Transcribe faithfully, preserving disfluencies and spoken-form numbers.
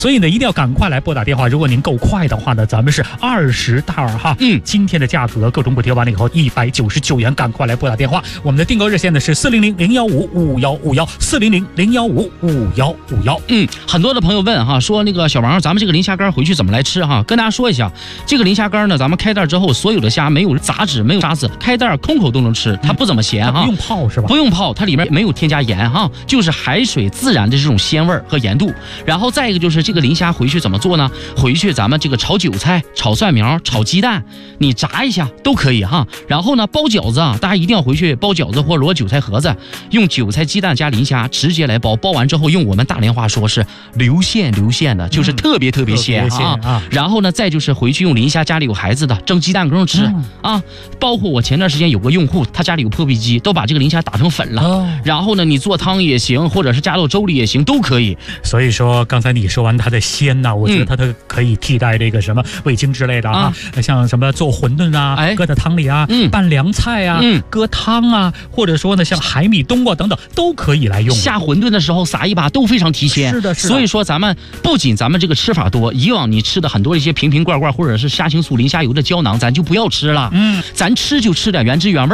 所以呢，一定要赶快来拨打电话。如果您够快的话呢，咱们是二十大二哈。 嗯， 今天的价格各种补贴完了以后一百九十九元，赶快来拨打电话。我们的订购热线呢是四零零零幺五五幺五幺四零零零幺五五幺五幺。 嗯，很多的朋友问哈，说那个小王，咱们这个磷虾干回去怎么来吃哈？跟大家说一下，这个磷虾干呢，咱们开袋之后，所有的虾没有杂质，没有渣子，开袋空口都能吃，它不怎么咸哈。 不用泡是吧？ 不用泡，它里面没有添加盐哈，就是海水自然的这种鲜味和盐度。然后再一个就是这个磷虾回去怎么做呢？回去咱们这个炒韭菜、炒蒜苗、炒鸡蛋，你炸一下都可以哈。然后呢，包饺子啊，大家一定要回去包饺子或摞韭菜盒子，用韭菜、鸡蛋加磷虾直接来包。包完之后，用我们大连话说是流线流线的，就是特别特别鲜啊。 嗯、啊然后呢，再就是回去用磷虾，家里有孩子的蒸鸡蛋羹吃、嗯、啊。包括我前段时间有个用户，他家里有破壁机，都把这个磷虾打成粉了。哦、然后呢，你做汤也行，或者是加到粥里也行，都可以。 所以说，刚才你说完它的鲜呐、啊，我觉得它的可以替代这个什么味精之类的啊，啊像什么做馄饨啊，哎、搁在汤里啊，嗯、拌凉菜啊，嗯、搁汤啊，或者说呢，像海米冬瓜等等，都可以来用。 下馄饨的时候撒一把都非常提鲜。 是的，是的。 所以说，咱们不仅咱们这个吃法多，以往你吃的很多一些瓶瓶罐罐或者是虾青素、磷虾油的胶囊，咱就不要吃了。嗯，咱吃就吃点原汁原味。